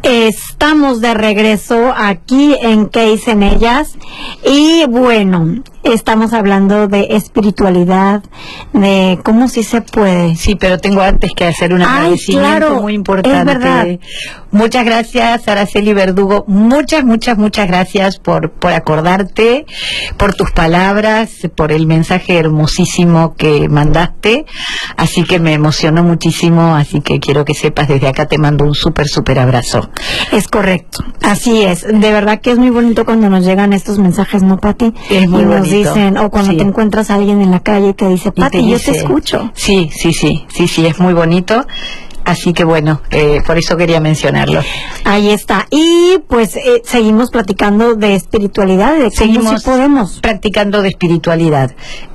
Estamos de regreso aquí en ¿Qué dicen ellas? Y bueno, estamos hablando de espiritualidad, de cómo sí se puede. Sí, pero tengo antes que hacer un agradecimiento muy importante. Es verdad. Muchas gracias, Araceli Verdugo. Muchas gracias por acordarte, por tus palabras, por el mensaje hermosísimo que mandaste. Así que me emocionó muchísimo, así que quiero que sepas, desde acá te mando un súper abrazo. Es correcto, así es. De verdad que es muy bonito cuando nos llegan estos mensajes, ¿no, Pati? Es muy bonito. Dicen, o cuando te encuentras a alguien en la calle y te dice, Pati, yo te escucho. Sí, es muy bonito. Así que bueno, por eso quería mencionarlo. Ahí está. Y pues seguimos platicando de espiritualidad, de cómo sí podemos. Practicando de espiritualidad.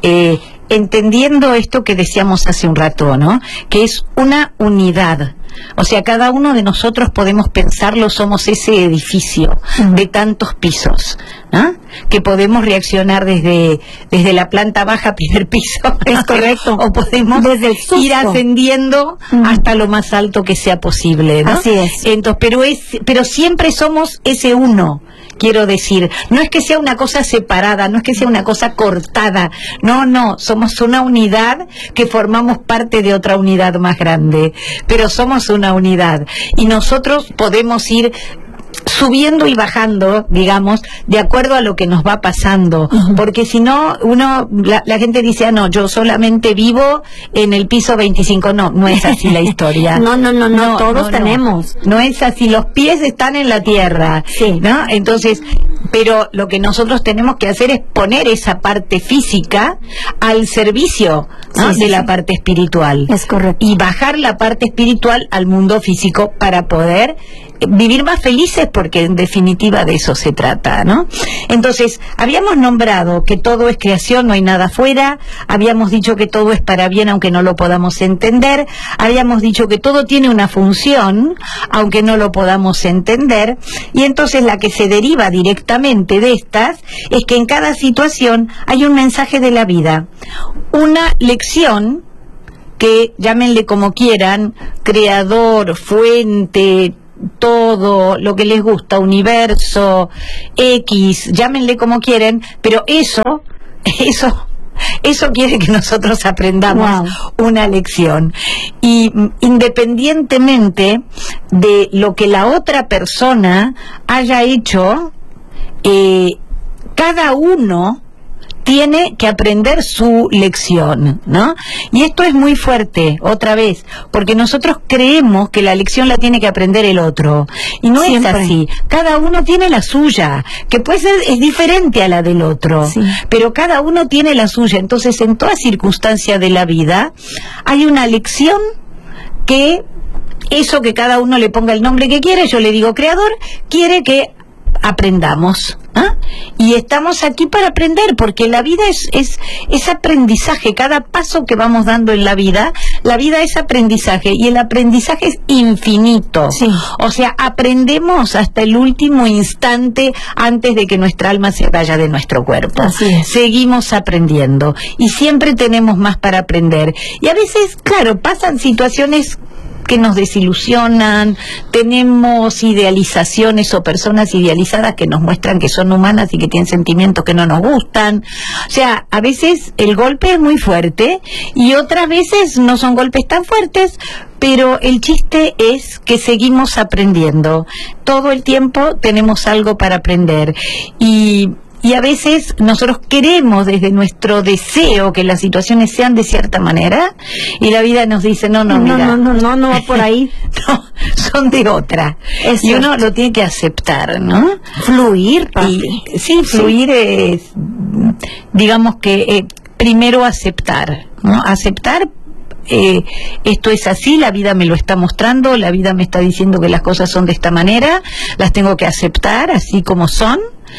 Entendiendo esto que decíamos hace un rato, ¿no? Que es una unidad. O sea, cada uno de nosotros podemos pensarlo, somos ese edificio de tantos pisos, ¿no? Que podemos reaccionar desde la planta baja, primer piso. Es correcto. O podemos desde el ir ascendiendo hasta lo más alto que sea posible, ¿no? Así es. Entonces, pero siempre somos ese uno. Quiero decir, no es que sea una cosa separada, no es que sea una cosa cortada, no, somos una unidad que formamos parte de otra unidad más grande, pero somos una unidad y nosotros podemos ir subiendo y bajando, digamos, de acuerdo a lo que nos va pasando, porque si no, la gente dice, no, yo solamente vivo en el piso 25, no es así la historia. No, todos tenemos. No es así, los pies están en la tierra, sí, ¿no? Entonces, pero lo que nosotros tenemos que hacer es poner esa parte física al servicio, ¿no? de la parte espiritual. Es correcto. Y bajar la parte espiritual al mundo físico para poder vivir más felices, porque en definitiva de eso se trata, ¿no? Entonces, habíamos nombrado que todo es creación, no hay nada afuera, habíamos dicho que todo es para bien aunque no lo podamos entender, habíamos dicho que todo tiene una función aunque no lo podamos entender, y entonces la que se deriva directamente de estas es que en cada situación hay un mensaje de la vida, una lección que, llámenle como quieran, creador, fuente, todo lo que les gusta, universo, X, llámenle como quieren, pero eso quiere que nosotros aprendamos una lección. Y independientemente de lo que la otra persona haya hecho, cada uno tiene que aprender su lección, ¿no? Y esto es muy fuerte, otra vez, porque nosotros creemos que la lección la tiene que aprender el otro, y no es así. Cada uno tiene la suya, que puede ser, es diferente a la del otro, pero cada uno tiene la suya. Entonces, en toda circunstancia de la vida, hay una lección que, eso que cada uno le ponga el nombre que quiere, yo le digo creador, quiere que aprendamos, ¿ah? Y estamos aquí para aprender, porque la vida es aprendizaje. Cada paso que vamos dando en la vida es aprendizaje, y el aprendizaje es infinito. O sea, aprendemos hasta el último instante antes de que nuestra alma se vaya de nuestro cuerpo. Seguimos aprendiendo y siempre tenemos más para aprender, y a veces, claro, pasan situaciones que nos desilusionan, tenemos idealizaciones o personas idealizadas que nos muestran que son humanas y que tienen sentimientos que no nos gustan. O sea, a veces el golpe es muy fuerte y otras veces no son golpes tan fuertes, pero el chiste es que seguimos aprendiendo. Todo el tiempo tenemos algo para aprender, y a veces nosotros queremos desde nuestro deseo que las situaciones sean de cierta manera, y la vida nos dice no va por ahí. No, son de otra. Y uno lo tiene que aceptar, ¿no? Fluir, papi. Fluir es, digamos que primero aceptar, ¿no? Aceptar. Esto es así, la vida me lo está mostrando, la vida me está diciendo que las cosas son de esta manera, las tengo que aceptar así como son.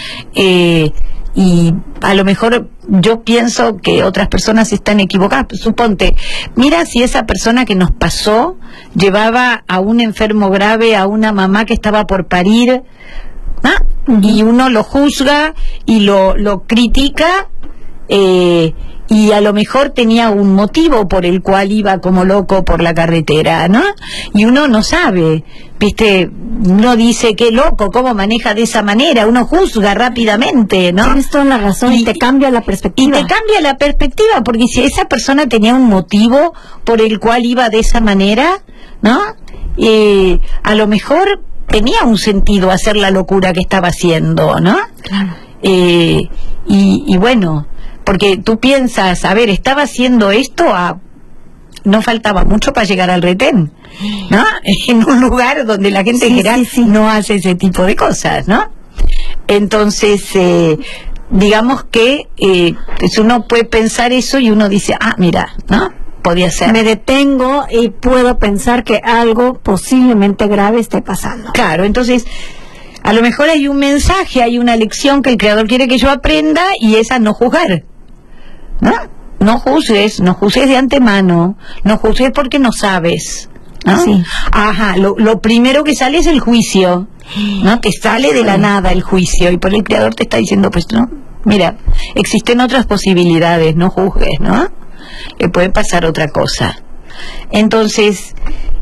Y a lo mejor yo pienso que otras personas están equivocadas. Suponte, mira si esa persona que nos pasó llevaba a un enfermo grave, a una mamá que estaba por parir, y uno lo juzga y lo critica, y a lo mejor tenía un motivo por el cual iba como loco por la carretera, ¿no? Y uno no sabe, ¿viste? Uno dice, qué loco, cómo maneja de esa manera, uno juzga rápidamente, ¿no? Tienes toda la razón y te cambia la perspectiva. Y te cambia la perspectiva, porque si esa persona tenía un motivo por el cual iba de esa manera, ¿no? A lo mejor tenía un sentido hacer la locura que estaba haciendo, ¿no? Claro. Y bueno, porque tú piensas, a ver, estaba haciendo esto no faltaba mucho para llegar al retén, ¿no? En un lugar donde la gente en general no hace ese tipo de cosas, ¿no? Entonces, digamos que uno puede pensar eso y uno dice, mira, ¿no? Podía ser. Me detengo y puedo pensar que algo posiblemente grave esté pasando. Claro, entonces, a lo mejor hay un mensaje, hay una lección que el Creador quiere que yo aprenda, y esa no juzgar, ¿no? No juzgues de antemano, no juzgues porque no sabes, ¿no? Sí. Ajá, lo primero que sale es el juicio, ¿no? Te sale de la nada el juicio, y por el Creador te está diciendo, pues, no, mira, existen otras posibilidades, no juzgues, ¿no? Puede pasar otra cosa. Entonces,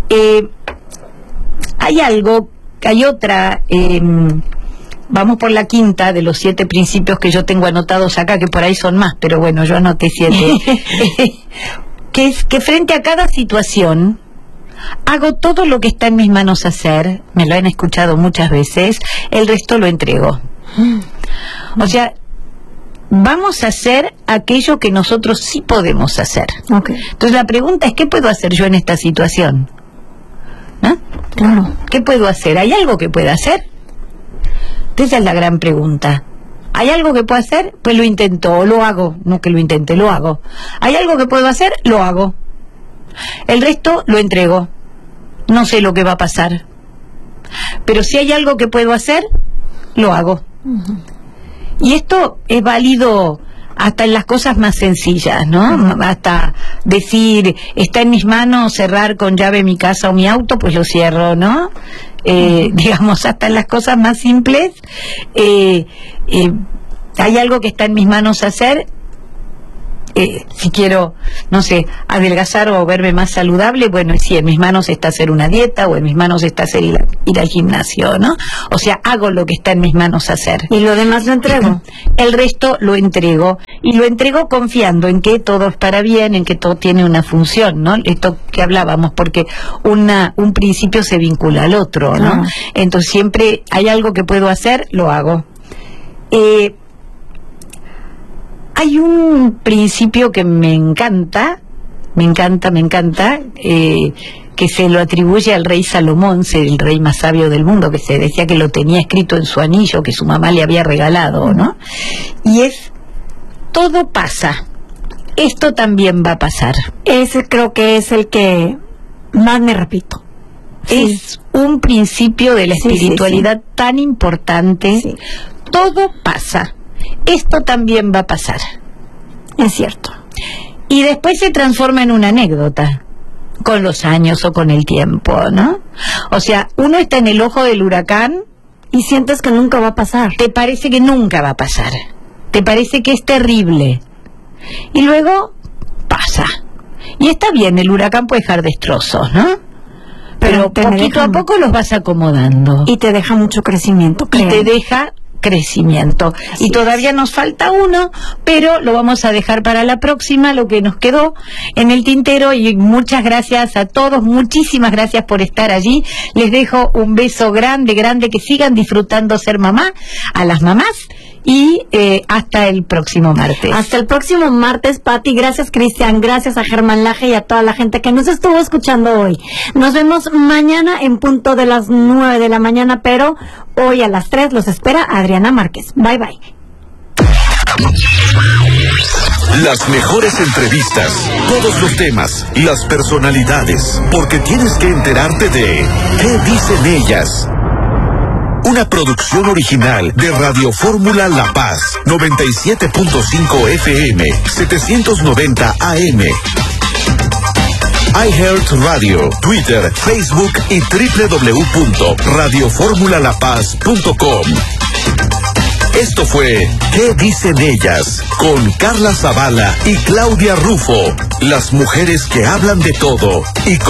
hay otra, vamos por la quinta de los 7 principios que yo tengo anotados acá, que por ahí son más, pero bueno, yo anoté 7. Que es que frente a cada situación hago todo lo que está en mis manos hacer, me lo han escuchado muchas veces, el resto lo entrego. O sea, vamos a hacer aquello que nosotros sí podemos hacer. Okay. Entonces la pregunta es, ¿qué puedo hacer yo en esta situación? ¿No? Claro. ¿Qué puedo hacer? ¿Hay algo que pueda hacer? Esa es la gran pregunta. ¿Hay algo que puedo hacer? Pues lo intento, o lo hago. No que lo intente, lo hago. ¿Hay algo que puedo hacer? Lo hago. El resto lo entrego. No sé lo que va a pasar. Pero si hay algo que puedo hacer, lo hago. Y esto es válido hasta en las cosas más sencillas, ¿no? Hasta decir, está en mis manos cerrar con llave mi casa o mi auto, pues lo cierro, ¿no? Digamos, hasta en las cosas más simples, hay algo que está en mis manos hacer. Si quiero, no sé, adelgazar o verme más saludable, bueno, si en mis manos está hacer una dieta, o en mis manos está hacer ir al gimnasio, ¿no? O sea, hago lo que está en mis manos hacer. Y lo demás lo entrego. El resto lo entrego. Y lo entrego confiando en que todo es para bien, en que todo tiene una función, ¿no? Esto que hablábamos, porque un principio se vincula al otro, ¿no? Claro. Entonces siempre hay algo que puedo hacer, lo hago. Hay un principio que me encanta, que se lo atribuye al rey Salomón, el rey más sabio del mundo, que se decía que lo tenía escrito en su anillo que su mamá le había regalado, ¿no? Y es, todo pasa, esto también va a pasar. Ese creo que es el que más me repito. Es un principio de la espiritualidad tan importante. Sí. Todo pasa. Esto también va a pasar. Es cierto. Y después se transforma en una anécdota, con los años o con el tiempo, ¿no? O sea, uno está en el ojo del huracán y sientes que nunca va a pasar. Te parece que nunca va a pasar. Te parece que es terrible. Y luego pasa. Y está bien, el huracán puede dejar destrozos, ¿no? Pero poquito a poco los vas acomodando. Y te deja mucho crecimiento, creo. Y te deja crecimiento. Así y todavía es. nos falta uno, pero lo vamos a dejar para la próxima, lo que nos quedó en el tintero. Y muchas gracias a todos, muchísimas gracias por estar allí. Les dejo un beso grande, que sigan disfrutando ser mamá, a las mamás, y hasta el próximo martes. Hasta el próximo martes, Pati. Gracias, Cristian. Gracias a Germán Laje y a toda la gente que nos estuvo escuchando hoy. Nos vemos mañana en punto de las 9 de la mañana, pero hoy a las 3 los espera Adriana Márquez. Bye, bye. Las mejores entrevistas, todos los temas, las personalidades, porque tienes que enterarte de ¿qué dicen ellas? Una producción original de Radio Fórmula La Paz, 97.5 FM, 790 AM. iHeart Radio, Twitter, Facebook y www.radioformulalapaz.com. Esto fue ¿Qué dicen ellas? Con Carla Zavala y Claudia Rufo. Las mujeres que hablan de todo y con